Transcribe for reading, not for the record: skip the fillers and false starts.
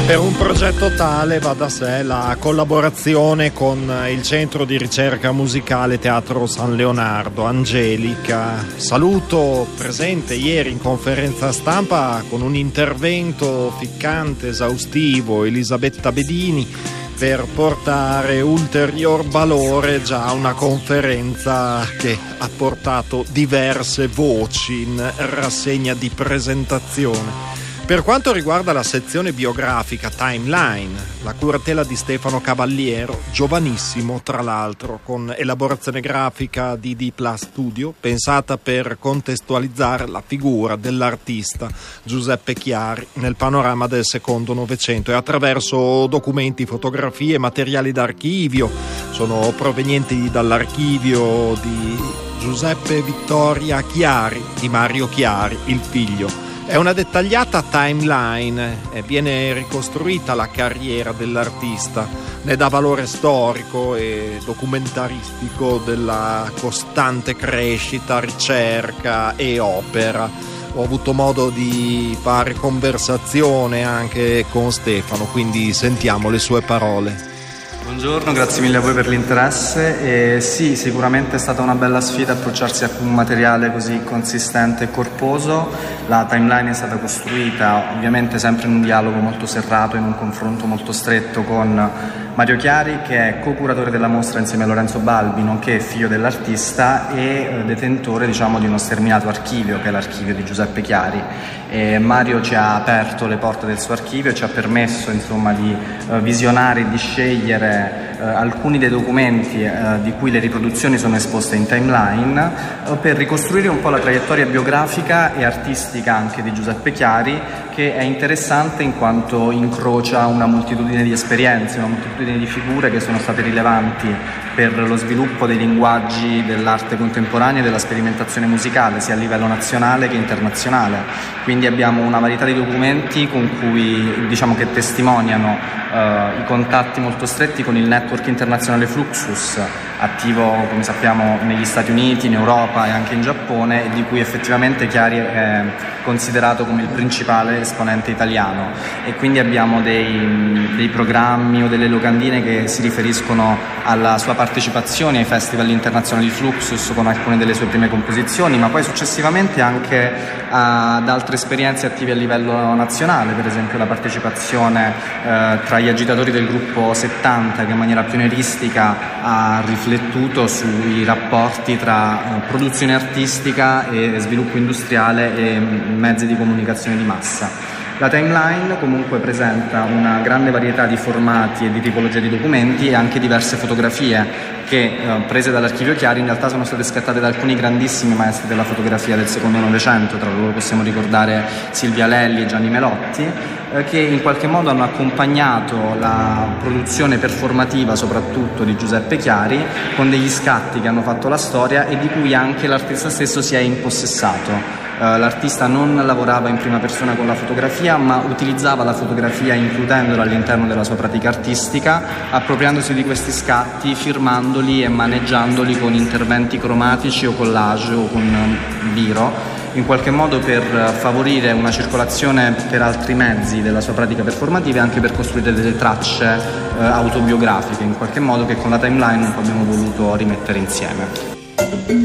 Per un progetto tale va da sé la collaborazione con il Centro di Ricerca Musicale Teatro San Leonardo. Angelica, saluto, presente ieri in conferenza stampa con un intervento ficcante, esaustivo, Elisabetta Bedini, per portare ulterior valore già a una conferenza che ha portato diverse voci in rassegna di presentazione. Per quanto riguarda la sezione biografica Timeline, la curatela di Stefano Cavaliero, giovanissimo tra l'altro, con elaborazione grafica di D+ Studio, pensata per contestualizzare la figura dell'artista Giuseppe Chiari nel panorama del secondo Novecento e attraverso documenti, fotografie, materiali d'archivio, sono provenienti dall'archivio di Giuseppe Vittoria Chiari, di Mario Chiari, il figlio. È una dettagliata timeline e viene ricostruita la carriera dell'artista, ne dà valore storico e documentaristico della costante crescita, ricerca e opera. Ho avuto modo di fare conversazione anche con Stefano, quindi sentiamo le sue parole. Buongiorno, grazie mille a voi per l'interesse. Sì, sicuramente è stata una bella sfida approcciarsi a un materiale così consistente e corposo. La timeline è stata costruita ovviamente sempre in un dialogo molto serrato, in un confronto molto stretto con Mario Chiari, che è co-curatore della mostra insieme a Lorenzo Balbi, nonché figlio dell'artista e detentore, diciamo, di uno sterminato archivio, che è l'archivio di Giuseppe Chiari. Mario ci ha aperto le porte del suo archivio e ci ha permesso, insomma, di visionare e di scegliere alcuni dei documenti di cui le riproduzioni sono esposte in timeline per ricostruire un po' la traiettoria biografica e artistica anche di Giuseppe Chiari, che è interessante in quanto incrocia una moltitudine di esperienze, una moltitudine di figure che sono state rilevanti per lo sviluppo dei linguaggi dell'arte contemporanea e della sperimentazione musicale, sia a livello nazionale che internazionale. Quindi abbiamo una varietà di documenti con cui, diciamo, che testimoniano i contatti molto stretti con il network internazionale Fluxus, attivo, come sappiamo, negli Stati Uniti, in Europa e anche in Giappone, e di cui effettivamente Chiari è considerato come il principale esponente italiano. E quindi abbiamo dei programmi o delle locandine che si riferiscono alla sua partecipazione ai festival internazionali di Fluxus con alcune delle sue prime composizioni, ma poi successivamente anche ad altre esperienze attive a livello nazionale, per esempio la partecipazione tra gli agitatori del gruppo 70, che in maniera pionieristica ha riflettuto sui rapporti tra produzione artistica e sviluppo industriale e mezzi di comunicazione di massa. La timeline comunque presenta una grande varietà di formati e di tipologie di documenti e anche diverse fotografie che, prese dall'archivio Chiari, in realtà sono state scattate da alcuni grandissimi maestri della fotografia del secondo Novecento. Tra loro possiamo ricordare Silvia Lelli e Gianni Melotti, che in qualche modo hanno accompagnato la produzione performativa soprattutto di Giuseppe Chiari con degli scatti che hanno fatto la storia e di cui anche l'artista stesso si è impossessato. L'artista non lavorava in prima persona con la fotografia, ma utilizzava la fotografia includendola all'interno della sua pratica artistica, appropriandosi di questi scatti, firmandoli e maneggiandoli con interventi cromatici o collage o con biro, in qualche modo per favorire una circolazione per altri mezzi della sua pratica performativa e anche per costruire delle tracce autobiografiche, in qualche modo, che con la timeline un po' abbiamo voluto rimettere insieme.